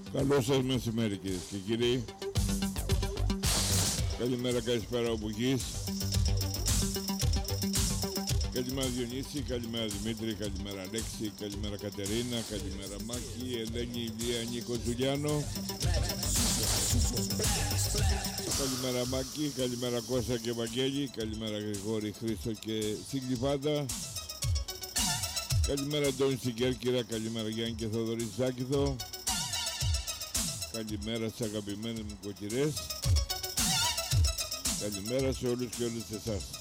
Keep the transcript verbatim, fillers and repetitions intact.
Καλό σας μεσημέρι κυρίες και κύριοι. Καλημέρα, καλησπέρα όπου γης. Καλημέρα Διονύση, καλημέρα Δημήτρη, καλημέρα Αλέξη, καλημέρα Κατερίνα, καλημέρα Μάκη, Ελένη, Ηλία, Νίκο, Τζουλιάνο. Καλημέρα Μάκη, καλημέρα Κώστα και Βαγγέλη, καλημέρα Γρηγόρη, Χρήστο και Συγκλιφάντα. Καλημέρα Αντώνη στην Κέρκυρα, καλημέρα Γιάννη και Θοδωρή Ζάκηθο. Καλημέρα στις αγαπημένες μου κοκκυρές. Καλημέρα σε όλους και όλες εσάς.